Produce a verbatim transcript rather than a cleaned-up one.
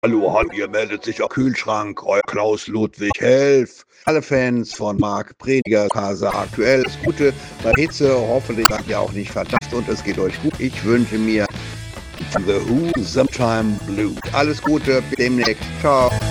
Hallo, hallo, hier meldet sich auch Kühlschrank, euer Klaus Ludwig Helf. Alle Fans von Marc Prediger, Casa aktuell. Das Gute bei Hitze, hoffentlich seid ihr auch nicht verdammt und es geht euch gut. Ich wünsche mir The Who Sometime Blue. Alles Gute, bis demnächst. Ciao.